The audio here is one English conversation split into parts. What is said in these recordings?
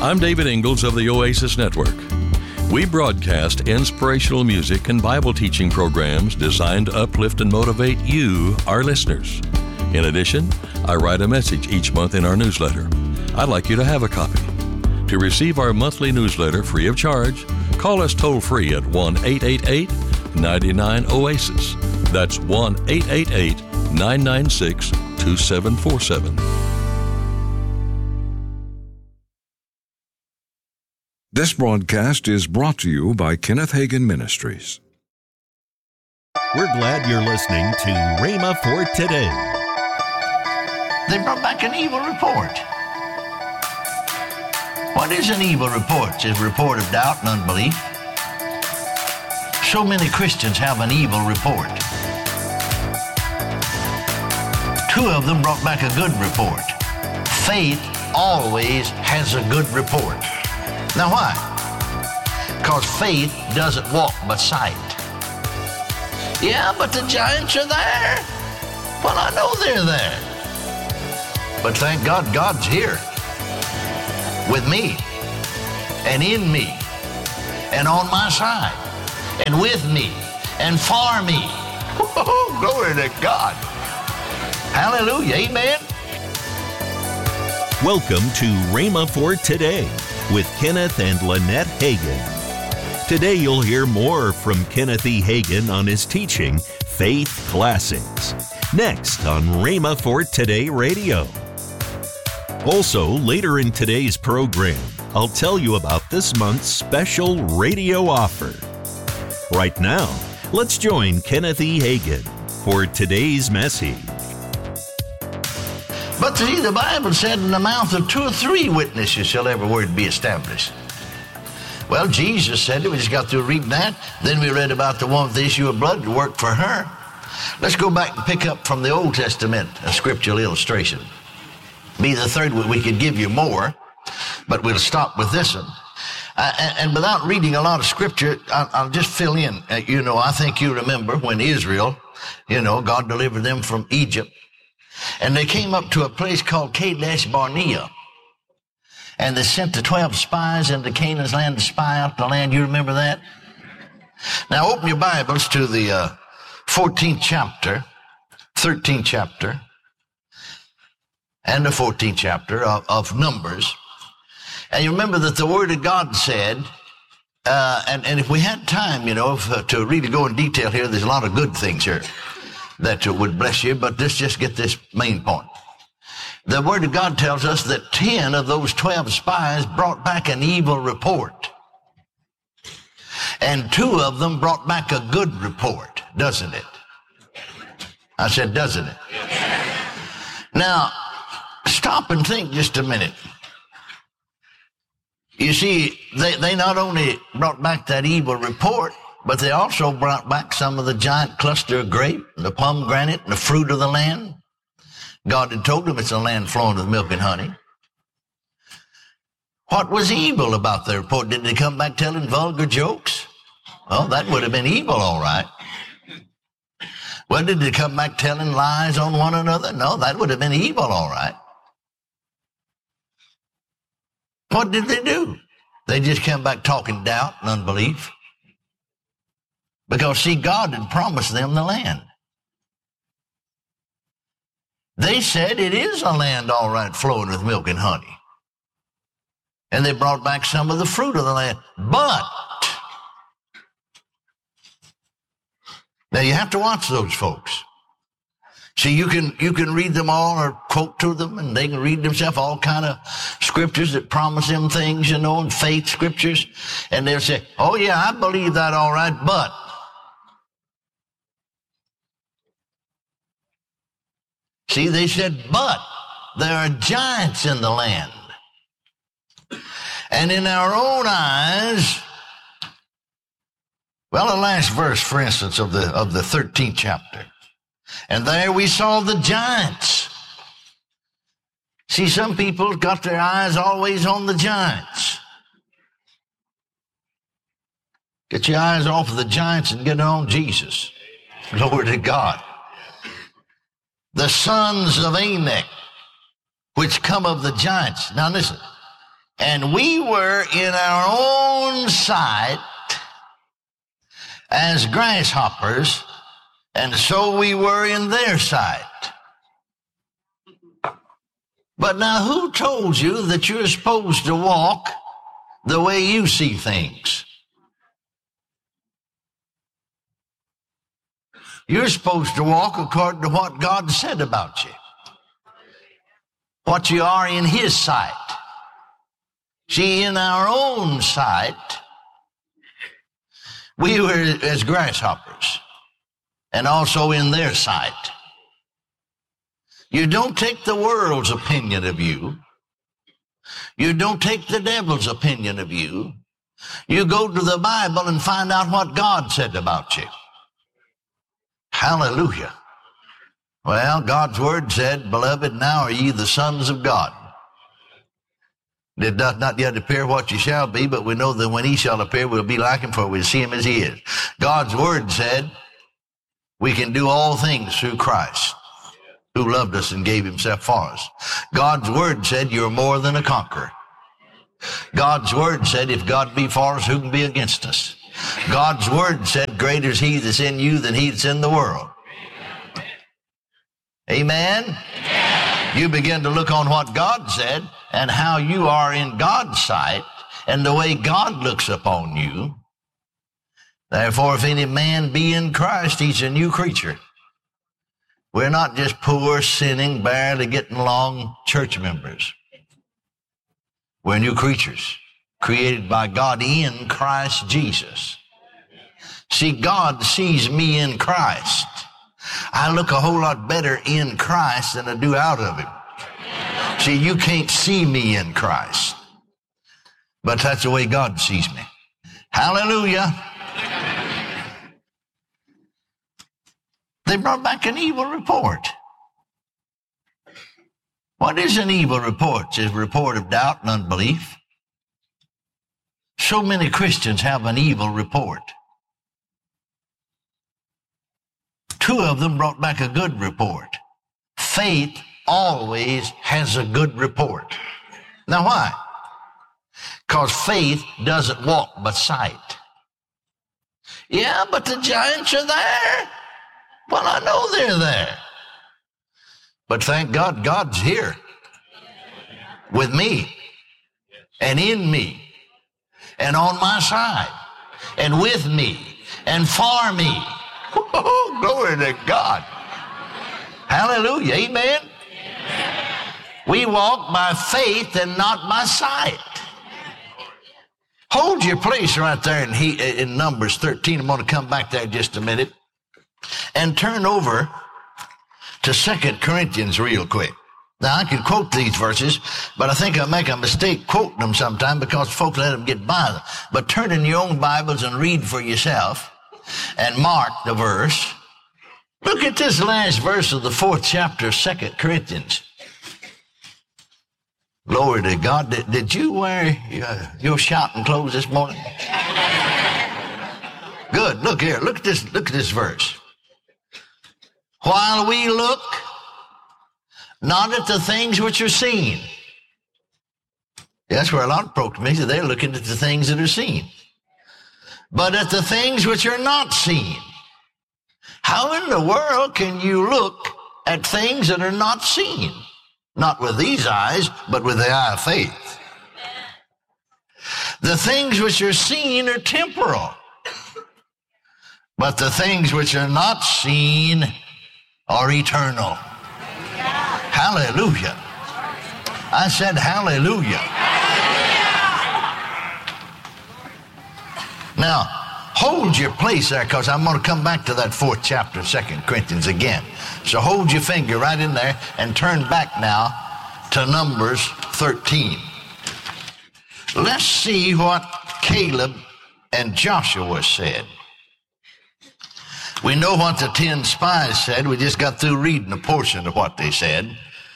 I'm David Ingalls of the Oasis Network. We broadcast inspirational music and Bible teaching programs designed to uplift and motivate you, our listeners. In addition, I write a message each month in our newsletter. I'd like you to have a copy. To receive our monthly newsletter free of charge, call us toll-free at 1-888-99-OASIS. That's 1-888-996-2747. This broadcast is brought to you by Kenneth Hagin Ministries. We're glad you're listening to Rhema for Today. They brought back an evil report. What is an evil report? It's a report of doubt and unbelief. So many Christians have an evil report. Two of them brought back a good report. Faith always has a good report. Now why? Because faith doesn't walk by sight. Yeah, but the giants are there. Well, I know they're there. But thank God, God's here with me and in me and on my side and with me and for me. Whoa, glory to God. Hallelujah. Amen. Welcome to Rhema for Today with Kenneth and Lynette Hagin. Today you'll hear more from Kenneth E. Hagin on his teaching, Faith Classics. Next on Rhema for Today Radio. Also, later in today's program, I'll tell you about this month's special radio offer. Right now, let's join Kenneth E. Hagin for today's message. But see, the Bible said, in the mouth of 2 or 3 witnesses shall every word be established. Well, Jesus said it. We just got through reading that. Then we read about the one with the issue of blood that worked for her. Let's go back and pick up from the Old Testament a scriptural illustration. Be the third one. We could give you more, but we'll stop with this one. And without reading a lot of scripture, I'll just fill in. I think you remember when Israel, God delivered them from Egypt. And they came up to a place called Kadesh Barnea. And they sent the 12 spies into Canaan's land to spy out the land. You remember that? Now open your Bibles to the 14th chapter, 13th chapter, and the 14th chapter of Numbers. And you remember that the Word of God said, and if we had time, to really go in detail here, there's a lot of good things here that would bless you, but let's just get this main point. The Word of God tells us that 10 of those 12 spies brought back an evil report. And 2 of them brought back a good report, doesn't it? I said, doesn't it? Now, stop and think just a minute. You see, they not only brought back that evil report, but they also brought back some of the giant cluster of grape, the pomegranate, and the fruit of the land. God had told them it's a land flowing with milk and honey. What was evil about their report? Did they come back telling vulgar jokes? Well, that would have been evil, all right. Well, did they come back telling lies on one another? No, that would have been evil, all right. What did they do? They just came back talking doubt and unbelief. Because, see, God had promised them the land. They said it is a land, all right, flowing with milk and honey. And they brought back some of the fruit of the land. But, now you have to watch those folks. See, you can read them all or quote to them, and they can read themselves all kind of scriptures that promise them things, and faith scriptures. And they'll say, oh yeah, I believe that all right, but. See, they said, but there are giants in the land. And in our own eyes, well, the last verse, for instance, of the 13th chapter. And there we saw the giants. See, some people got their eyes always on the giants. Get your eyes off of the giants and get on Jesus. Glory to God. The sons of Anak, which come of the giants. Now listen, And we were in our own sight as grasshoppers, and so we were in their sight. But now who told you that you're supposed to walk the way you see things? You're supposed to walk according to what God said about you. What you are in His sight. See, in our own sight, we were as grasshoppers, and also in their sight. You don't take the world's opinion of you. You don't take the devil's opinion of you. You go to the Bible and find out what God said about you. Hallelujah. Well, God's word said, "Beloved, now are ye the sons of God. It doth not yet appear what ye shall be, but we know that when He shall appear, we'll be like Him, for we'll see Him as He is." God's word said we can do all things through Christ, who loved us and gave Himself for us. God's word said you're more than a conqueror. God's word said if God be for us, who can be against us? God's word said greater is He that's in you than he that's in the world. Amen? Amen. You begin to look on what God said and how you are in God's sight and the way God looks upon you. Therefore, if any man be in Christ, he's a new creature. We're not just poor, sinning, barely getting along church members. We're new creatures, created by God in Christ Jesus. See, God sees me in Christ. I look a whole lot better in Christ than I do out of Him. See, you can't see me in Christ, but that's the way God sees me. Hallelujah. They brought back an evil report. What is an evil report? It's a report of doubt and unbelief. So many Christians have an evil report. Two of them brought back a good report. Faith always has a good report. Now why? Because faith doesn't walk by sight. Yeah, but the giants are there. Well, I know they're there. But thank God, God's here with me and in me and on my side and with me and for me. Oh, glory to God. Hallelujah. Amen. We walk by faith and not by sight. Hold your place right there in Numbers 13. I'm going to come back there just a minute. And turn over to 2 Corinthians real quick. Now, I can quote these verses, but I think I make a mistake quoting them sometime because folks let them get by them. But turn in your own Bibles and read for yourself and mark the verse. Look at this last verse of the 4th chapter of 2 Corinthians. Glory to God. Did you wear your shouting clothes this morning? Good. Look here. Look at this verse. While we look not at the things which are seen. That's where a lot of proclamations, they're looking at the things that are seen. But at the things which are not seen. How in the world can you look at things that are not seen? Not with these eyes, but with the eye of faith. The things which are seen are temporal. But the things which are not seen are eternal. Hallelujah. I said hallelujah. Now, hold your place there because I'm going to come back to that 4th chapter of 2 Corinthians again. So hold your finger right in there and turn back now to Numbers 13. Let's see what Caleb and Joshua said. We know what the 10 spies said. We just got through reading a portion of what they said.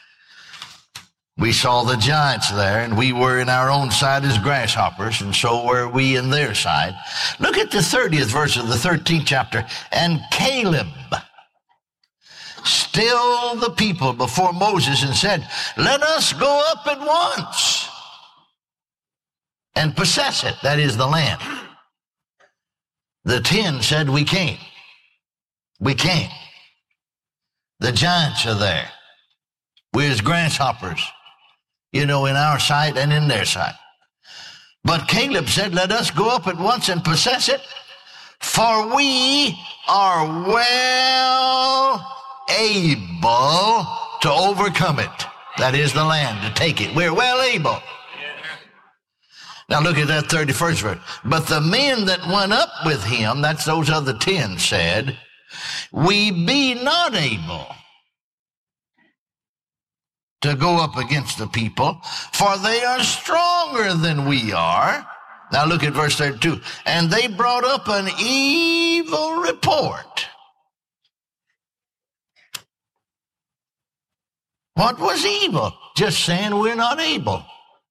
We saw the giants there, and we were in our own sight as grasshoppers, and so were we in their side. Look at the 30th verse of the 13th chapter. And Caleb stilled the people before Moses and said, "Let us go up at once, and possess it, that is the land. The 10 said, we can't. We can't. The giants are there. We're as grasshoppers, in our sight and in their sight. But Caleb said, let us go up at once and possess it, for we are well able to overcome it. That is the land, to take it. We're well able. Now look at that 31st verse. But the men that went up with him, that's those other 10, said, we be not able to go up against the people, for they are stronger than we are. Now look at verse 32. And they brought up an evil report. What was evil? Just saying we're not able.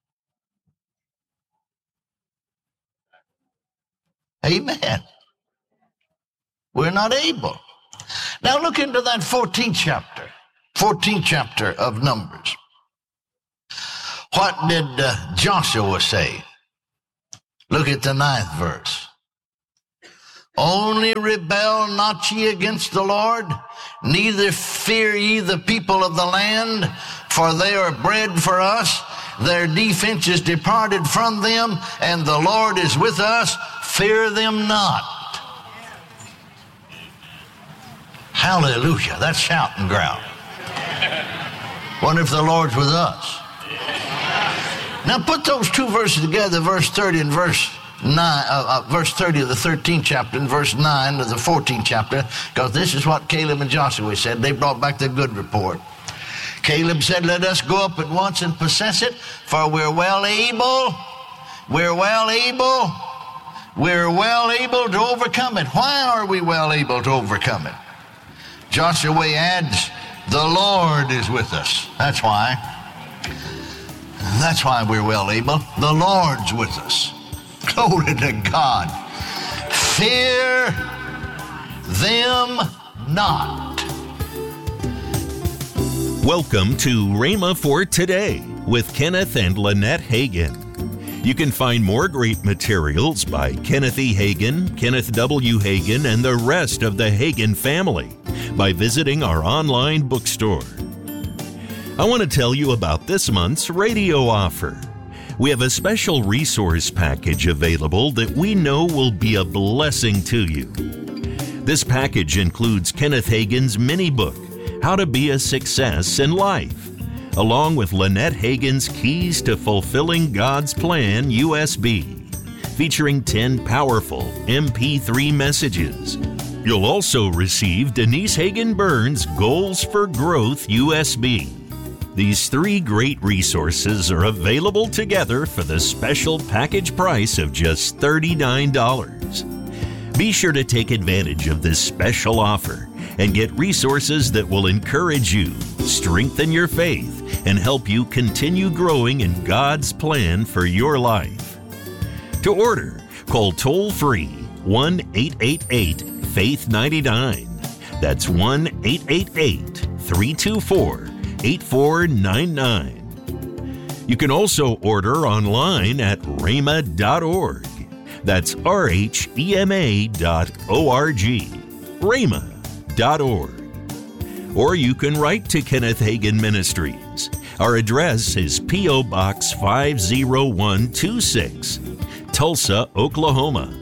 Amen. We're not able. Now look into that 14th chapter of Numbers. What did Joshua say? Look at the 9th verse. Only rebel not ye against the Lord, neither fear ye the people of the land, for they are bread for us. Their defense is departed from them, and the Lord is with us. Fear them not. Hallelujah. That's shouting ground. Wonder if the Lord's with us. Now put those two verses together, verse 30 and verse 9, verse 30 of the 13th chapter and verse 9 of the 14th chapter, because this is what Caleb and Joshua said. They brought back the good report. Caleb said, let us go up at once and possess it, for we're well able to overcome it. Why are we well able to overcome it? Joshua adds, the Lord is with us. That's why. That's why we're well able. The Lord's with us. Glory to God. Fear them not. Welcome to Rhema for Today with Kenneth and Lynette Hagin. You can find more great materials by Kenneth E. Hagin, Kenneth W. Hagin, and the rest of the Hagin family by visiting our online bookstore. I want to tell you about this month's radio offer. We have a special resource package available that we know will be a blessing to you. This package includes Kenneth Hagin's mini book, How to Be a Success in Life, along with Lynette Hagin's Keys to Fulfilling God's Plan USB, featuring 10 powerful MP3 messages. You'll also receive Denise Hagin Burns' Goals for Growth USB. These 3 great resources are available together for the special package price of just $39. Be sure to take advantage of this special offer and get resources that will encourage you, strengthen your faith, and help you continue growing in God's plan for your life. To order, call toll-free 1-888-FAITH-99. That's 1-888-324-8499. You can also order online at rhema.org. That's RHEMA.org. rhema.org. Or you can write to Kenneth Hagin Ministries. Our address is P.O. Box 50126, Tulsa, Oklahoma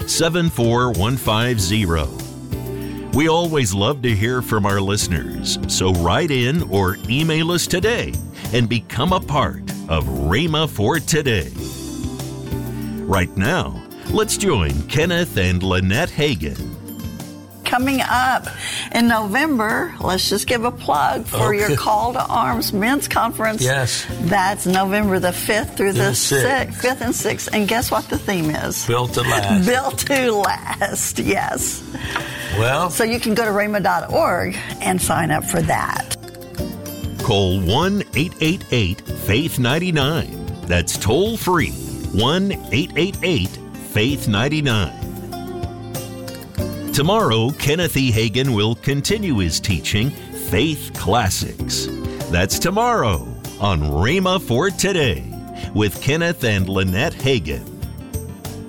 74150. We always love to hear from our listeners, so write in or email us today and become a part of Rhema for Today. Right now, let's join Kenneth and Lynette Hagin. Coming up in November, let's just give a plug for your Call to Arms Men's Conference. Yes. That's November the 5th through the 5th and 6th. And guess what the theme is? Built to last. Built to last, yes. Well, so you can go to rhema.org and sign up for that. Call 1-888-FAITH-99. That's toll free. 1-888-FAITH-99. Tomorrow, Kenneth E. Hagin will continue his teaching, Faith Classics. That's tomorrow on Rhema for Today. with Kenneth and Lynette Hagin.